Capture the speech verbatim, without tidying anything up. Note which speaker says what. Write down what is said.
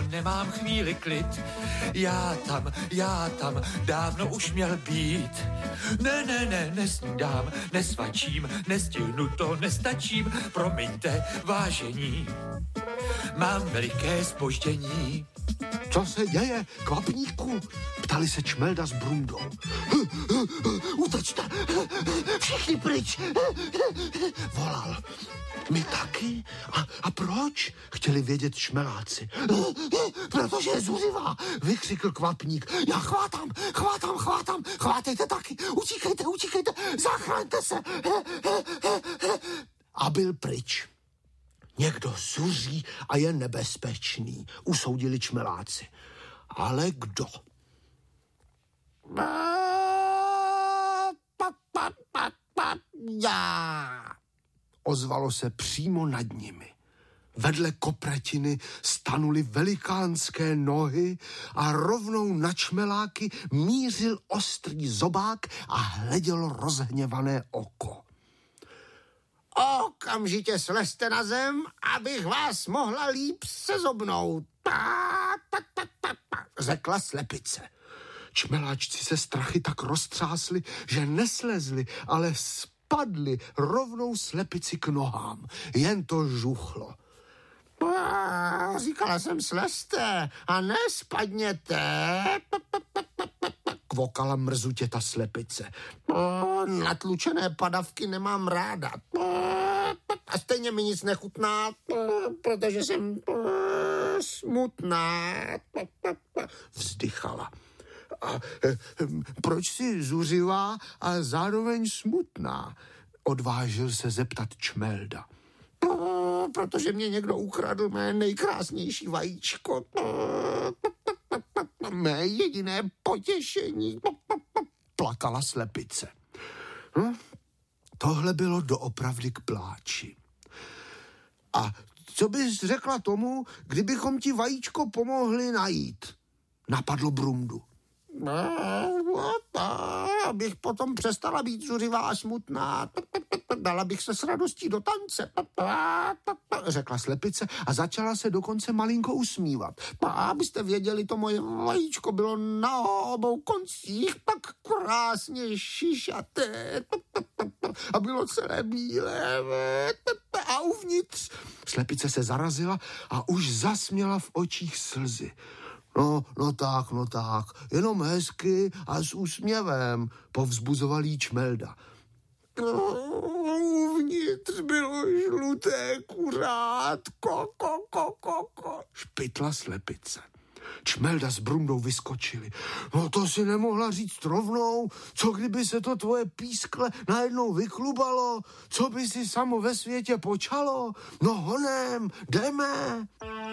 Speaker 1: nemám chvíli klid. Já tam, já tam dávno už měl být. Ne, ne, ne, nesnídám, nesvačím, nestihnu to, nestačím. Promiňte, vážení, mám veliké zpoždění.
Speaker 2: Co se děje, kvapníku? Ptali se Čmelda s Brundou. Utečte, všichni pryč, volal. My taky? A, a proč? Chtěli vědět čmeláci. Protože je zuřivá, vykřikl kvapník. Já chvátám, chvátám, chvátám, chvátejte taky, utíkejte, utíkejte, zachraňte se. A byl pryč. Někdo zuří a je nebezpečný, usoudili čmeláci. Ale kdo? Já! Ozvalo se přímo nad nimi. Vedle kopretiny stanuly velikánské nohy a rovnou na čmeláky mířil ostrý zobák a hledělo rozhněvané oko. Okamžitě slezte na zem, abych vás mohla líp sezobnout, řekla slepice. Čmeláčci se strachy tak roztřásli, že neslezli, ale spadli rovnou slepici k nohám. Jen to žuchlo. Říkala jsem, slezte a nespadněte, kvokala mrzutě ta slepice. Natlučené padavky nemám ráda. A stejně mi nic nechutná, protože jsem smutná, vzdychala. A proč jsi zuřivá a zároveň smutná? Odvážil se zeptat Čmelda. Protože mě někdo ukradl mé nejkrásnější vajíčko. Mé jediné potěšení. Plakala slepice. Hm? Tohle bylo doopravdy k pláči. A co bys řekla tomu, kdybychom ti vajíčko pomohli najít? Napadlo Brundu. Abych potom přestala být zuřivá a smutná. Dala bych se s radostí do tance, řekla slepice a začala se dokonce malinko usmívat. Abyste věděli, to moje vajíčko bylo na obou koncích tak krásně šišaté a bylo celé bílé a uvnitř. Slepice se zarazila a už zasměla v očích slzy. No, no tak, no tak, jenom hezky a s úsměvem, povzbuzoval jí Čmelda. Uvnitř bylo žluté kuřátko, ko, ko, ko, ko, špitla slepice. Čmelda s Brundou vyskočili. No to si nemohla říct rovnou, co kdyby se to tvoje pískle najednou vyklubalo, co by si samo ve světě počalo? No honem, jdeme.